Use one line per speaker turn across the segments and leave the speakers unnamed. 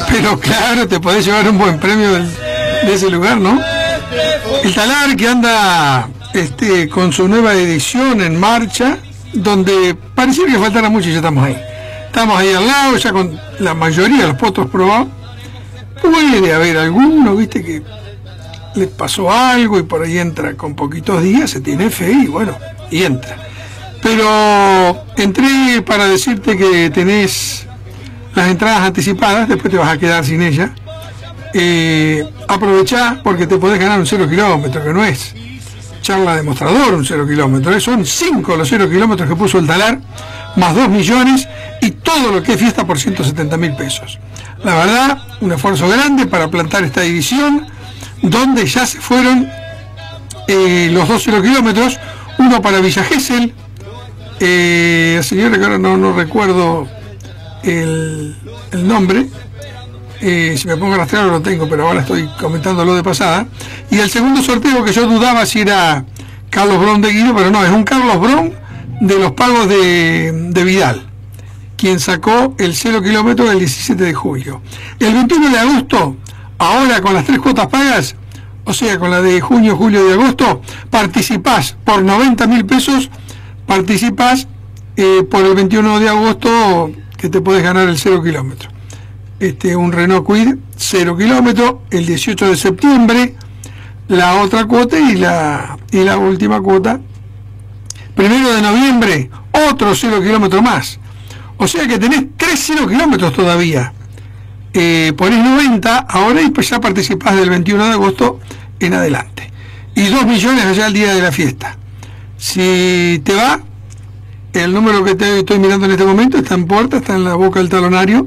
Pero claro, te podés llevar un buen premio de ese lugar, ¿no? El talar que anda con su nueva edición en marcha, donde pareciera que faltara mucho y ya estamos ahí. Estamos ahí al lado, ya con la mayoría de los potros probados. Puede haber alguno, viste, que le pasó algo y por ahí entra con poquitos días, se tiene fe y bueno, y entra. Pero entré para decirte que tenés las entradas anticipadas, después te vas a quedar sin ellas. Aprovechá porque te podés ganar un 0 kilómetro, que no es charla demostrador un 0 kilómetro, son 5 los 0 kilómetros que puso el talar, más 2 millones y todo lo que es fiesta por 170.000 pesos. La verdad, un esfuerzo grande para plantar esta división, donde ya se fueron los 2 0 kilómetros, uno para Villa Gesell, señora que ahora no recuerdo el nombre, si me pongo a rastrear lo tengo, pero ahora estoy comentándolo de pasada. Y el segundo sorteo, que yo dudaba si era Carlos Bron de Guido, pero no, es un Carlos Bron de los pagos de Vidal, quien sacó el 0 kilómetro el 17 de julio. El 21 de agosto, ahora con las 3 cuotas pagas, o sea, con la de junio, julio y agosto, participás por 90.000 pesos, participás por el 21 de agosto, que te podés ganar el 0 kilómetro. Un Renault Kwid 0 kilómetro, el 18 de septiembre, la otra cuota y la última cuota. 1 de noviembre, otro 0 kilómetro más. O sea que tenés 3 0 kilómetros todavía. Ponés 90 ahora y pues ya participás del 21 de agosto en adelante. Y 2 millones allá el día de la fiesta. Si te va, el número que te estoy mirando en este momento está en puerta, está en la boca del talonario,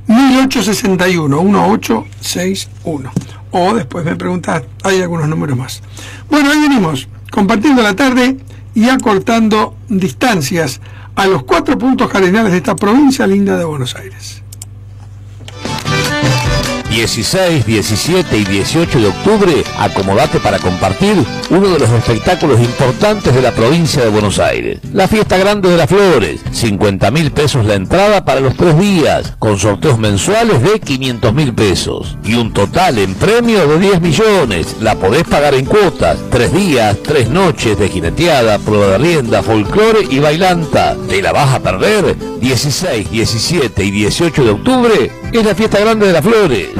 1861. O después me preguntas, hay algunos números más. Bueno, ahí venimos, compartiendo la tarde y acortando distancias a los 4 puntos cardinales de esta provincia linda de Buenos Aires.
16, 17 y 18 de octubre, acomodate para compartir uno de los espectáculos importantes de la provincia de Buenos Aires. La Fiesta Grande de las Flores, 50.000 pesos la entrada para los 3 días, con sorteos mensuales de 500.000 pesos. Y un total en premio de 10 millones, la podés pagar en cuotas, 3 días, 3 noches de jineteada, prueba de rienda, folclore y bailanta. ¿Te la vas a perder? 16, 17 y 18 de octubre es la Fiesta Grande de las Flores.